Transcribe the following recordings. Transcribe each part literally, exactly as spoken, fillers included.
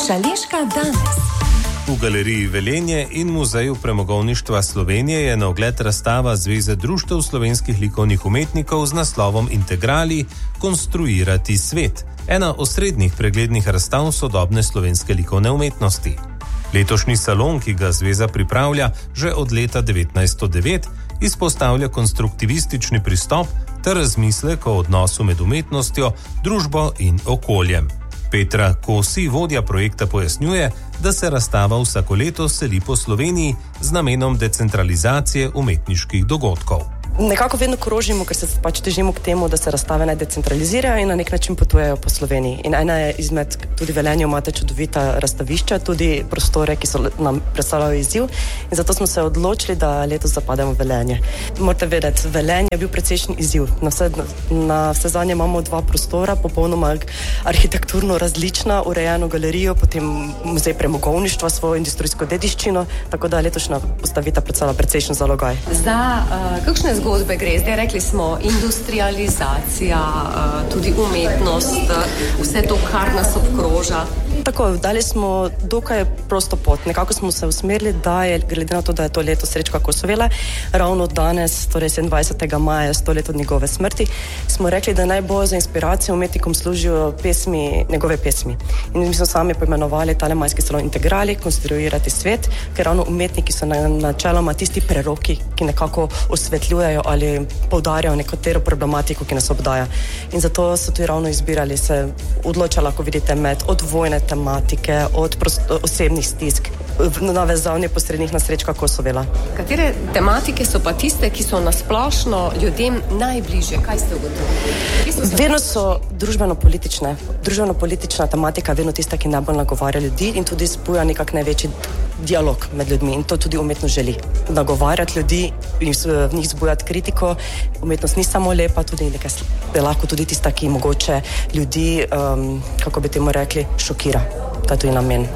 Šaleška danes. V galeriji Velenje in Muzeju premogovništva Slovenije je na ogled razstava Zveze društev slovenskih likovnih umetnikov z naslovom Integrali – konstruirati svet. Ena osrednjih preglednih razstav sodobne slovenske likovne umetnosti. Letošnji salon, ki ga zveza pripravlja že od leta devetnajststo devet, izpostavlja konstruktivistični pristop ter razmislek o odnosu med umetnostjo, družbo in okoljem. Petra Kosi, vodja projekta, pojasnjuje, da se razstava vsako leto seli po Sloveniji z namenom decentralizacije umetniških dogodkov. Nekako vedno krožimo, ker se pač težimo k temu, da se razstave naj decentralizirajo in na nek način potujejo po Sloveniji. In ena je izmed, tudi Velenje imate čudovita razstavišča, tudi prostore, ki so nam predstavljajo izziv, in zato smo se odločili, da letos zapademo v Velenje. Morate vedeti, Velenje je bil precejšen izziv. Na vse, na vse zadnje imamo dva prostora, popolnoma arhitekturno različna, urejeno galerijo, potem muzej premogovništva, svojo industrijsko dediščino, tako da letošnja postavitev predstavlja precejšen zalogaj. Za uh, kakšne zgodbe gre? Zdaj rekli smo industrializacija, tudi umetnost, vse to, kar nas obkroža. Tako, dali smo dokaj prosto pot. Nekako smo se usmerili, da je, glede na to, da je to leto Srečka Kosovela, ravno danes, torej sedemindvajsetega maja, sto let od njegove smrti, smo rekli, da naj bo za inspiracijo umetnikom služijo pesmi, njegove pesmi. In mi smo sami poimenovali tale majski salon Integrali, konstruirati svet, ker ravno umetniki so na, načeloma tisti preroki, ki nekako osvetljujejo ali poudarjajo nekatero problematiko, ki nas obdaja. In zato so tudi ravno izbirali, se odločala, ko vidite, med od vojne tematike, od prosto, osebnih stisk, navezavanje posrednih na Srečka Kosovela. Katere tematike so pa tiste, ki so nasplošno ljudem najbližje? Kaj ste ugotovili? Vedno so družbeno-politične. Družbeno-politična tematika je vedno tista, ki najbolj nagovarja ljudi in tudi spuja nekak največji dialog med ljudmi. In to tudi umetnost želi. Nagovarjati ljudi in v njih zbujati kritiko. Umetnost ni samo lepa, tudi nekaj je lahko tudi tista, ki mogoče ljudi, um, kako bi temu rekli, šokira. To je tudi namen.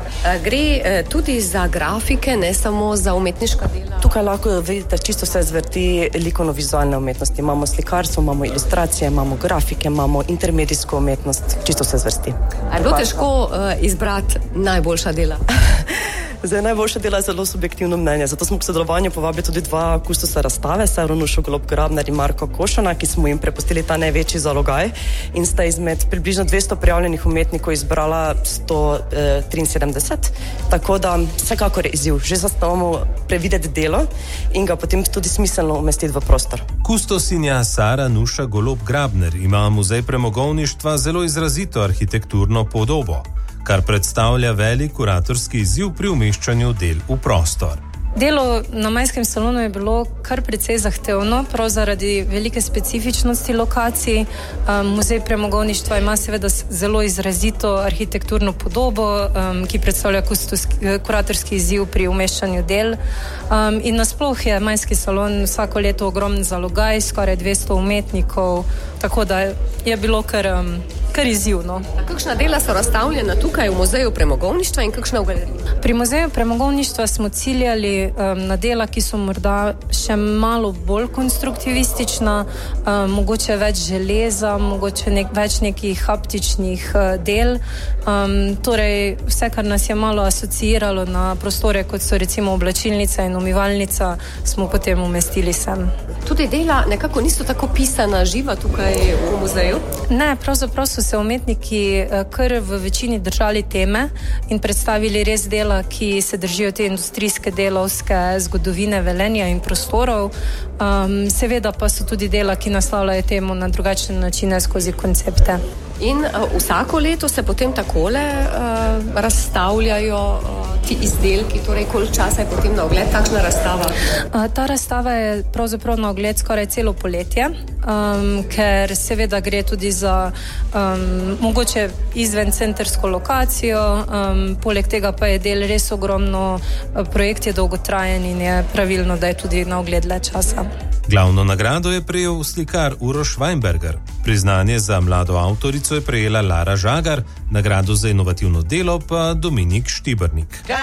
Gre tudi za grafike, ne samo za umetniška dela? Tukaj lahko vidite, čisto se zvrti likovno-vizualne umetnosti. Imamo slikarstvo, imamo ilustracije, imamo grafike, imamo intermedijsko umetnost, čisto se zvrsti. A je bilo težko uh, izbrati najboljša dela? Zdaj, najboljša dela je zelo subjektivno mnenje, zato smo k sodelovanju povabili tudi dva kustosa razstave, Nušo Golob Grabner in Marko Košana, ki smo jim prepustili ta največji zalogaj in sta izmed približno dvesto prijavljenih umetnikov izbrala sto triinsedemdeset, tako da vsekakor je izziv. Že zastavamo prevideti delo in ga potem tudi smiselno umestiti v prostor. Kustosinja Sara Nuša Golob Grabner ima muzej premogovništva zelo izrazito arhitekturno podobo, kar predstavlja velik kuratorski izziv pri umeščanju del v prostor. Delo na majskem salonu je bilo kar precej zahtevno, prav zaradi velike specifičnosti lokacij. Um, muzej premogovništva ima seveda zelo izrazito arhitekturno podobo, um, ki predstavlja kustoski, kuratorski izziv pri umeščanju del. Um, in nasploh je majski salon vsako leto ogromen zalogaj, skoraj dvesto umetnikov, tako da je bilo kar, um, kar izzivno. Kakšna dela so razstavljena tukaj v Muzeju premogovništva in kakšna v galeriji? Pri Muzeju premogovništva smo ciljali um, na dela, ki so morda še malo bolj konstruktivistična, um, mogoče več železa, mogoče nek, več nekih haptičnih uh, del. Um, torej, vse, kar nas je malo asociiralo na prostore, kot so recimo oblačilnica in umivalnica, smo potem umestili sem. Tudi dela nekako niso tako pisana živa tukaj v muzeju? Ne, pravzaprav so se umetniki kar v večini držali teme in predstavili res dela, ki se držijo te industrijske delavske zgodovine Velenja in prostorov. Um, seveda pa so tudi dela, ki naslavljajo temu na drugačne načine skozi koncepte. In uh, vsako leto se potem takole uh, razstavljajo uh, ti izdelki, torej koliko časa je potem na ogled takšna razstava? Uh, ta razstava je pravzaprav na ogled skoraj celo poletje, um, ker seveda gre tudi za um, mogoče izven centrsko lokacijo, um, poleg tega pa je del res ogromno, projekt je dolgotrajen in je pravilno, da je tudi na ogled le časa. Glavno nagrado je prejel slikar Uroš Weinberger. Priznanje za mlado avtorico je prejela Lara Žagar, nagrado za inovativno delo pa Dominik Štibernik.